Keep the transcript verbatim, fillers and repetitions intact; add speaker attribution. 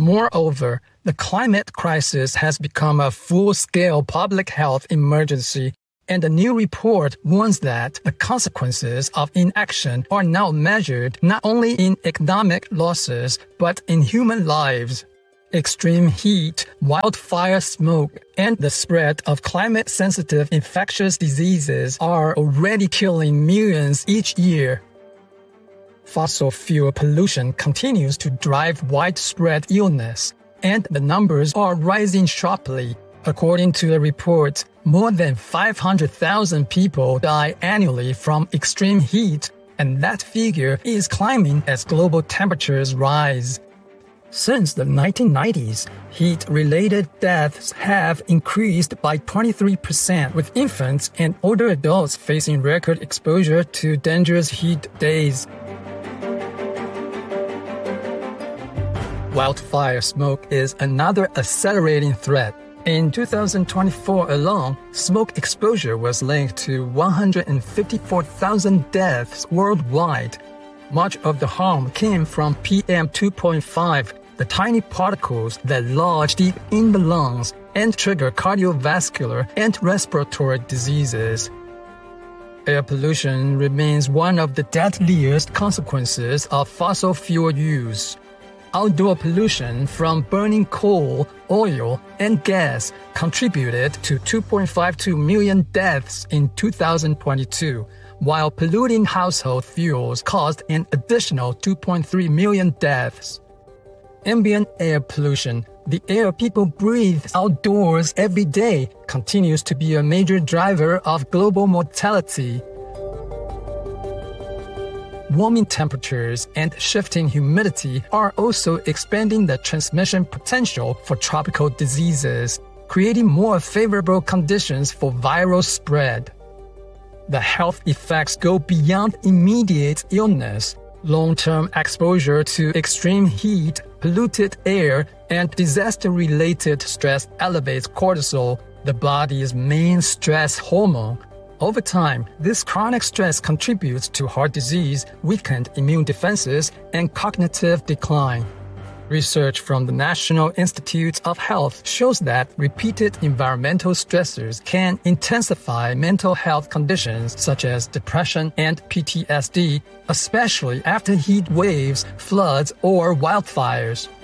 Speaker 1: Moreover, the climate crisis has become a full-scale public health emergency, and a new report warns that the consequences of inaction are now measured not only in economic losses, but in human lives. Extreme heat, wildfire smoke, and the spread of climate-sensitive infectious diseases are already killing millions each year. Fossil fuel pollution continues to drive widespread illness, and the numbers are rising sharply. According to a report, more than five hundred thousand people die annually from extreme heat, and that figure is climbing as global temperatures rise. Since the nineteen nineties, heat-related deaths have increased by twenty-three percent, with infants and older adults facing record exposure to dangerous heat days. Wildfire smoke is another accelerating threat. In two thousand twenty-four alone, smoke exposure was linked to one hundred fifty-four thousand deaths worldwide. Much of the harm came from P M two point five, the tiny particles that lodge deep in the lungs and trigger cardiovascular and respiratory diseases. Air pollution remains one of the deadliest consequences of fossil fuel use. Outdoor pollution from burning coal, oil, and gas contributed to two point five two million deaths in two thousand twenty-two, while polluting household fuels caused an additional two point three million deaths. Ambient air pollution, the air people breathe outdoors every day, continues to be a major driver of global mortality. Warming temperatures and shifting humidity are also expanding the transmission potential for tropical diseases, creating more favorable conditions for viral spread. The health effects go beyond immediate illness. Long-term exposure to extreme heat, polluted air, and disaster-related stress elevates cortisol, the body's main stress hormone. Over time, this chronic stress contributes to heart disease, weakened immune defenses, and cognitive decline. Research from the National Institutes of Health shows that repeated environmental stressors can intensify mental health conditions such as depression and P T S D, especially after heat waves, floods, or wildfires.